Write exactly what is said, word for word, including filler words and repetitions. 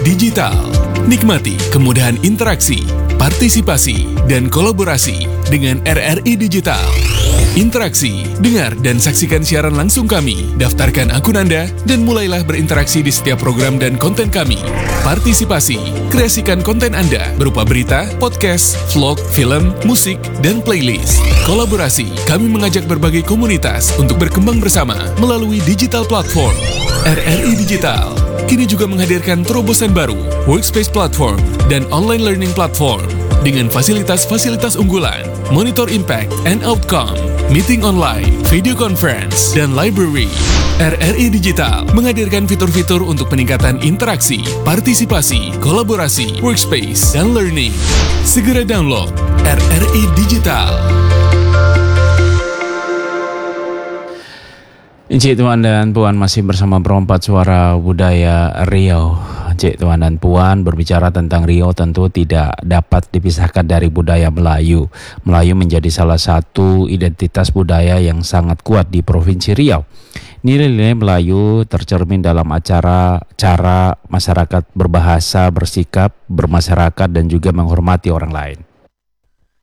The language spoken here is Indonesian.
Digital. Nikmati kemudahan interaksi, partisipasi, dan kolaborasi dengan R R I Digital. Interaksi, dengar dan saksikan siaran langsung kami, daftarkan akun Anda, dan mulailah berinteraksi di setiap program dan konten kami. Partisipasi, kreasikan konten Anda berupa berita, podcast, vlog, film, musik, dan playlist. Kolaborasi, kami mengajak berbagai komunitas untuk berkembang bersama melalui digital platform. R R I Digital kini juga menghadirkan terobosan baru, workspace platform, dan online learning platform dengan fasilitas-fasilitas unggulan, monitor impact and outcome, meeting online, video conference, dan library. R R I Digital menghadirkan fitur-fitur untuk peningkatan interaksi, partisipasi, kolaborasi, workspace, dan learning. Segera download R R I Digital. Encik Tuan dan Puan masih bersama Perompat Suara Budaya Riau. Encik Tuan dan Puan berbicara tentang Riau tentu tidak dapat dipisahkan dari budaya Melayu. Melayu menjadi salah satu identitas budaya yang sangat kuat di Provinsi Riau. Nilai-nilai Melayu tercermin dalam acara cara masyarakat berbahasa, bersikap, bermasyarakat dan juga menghormati orang lain.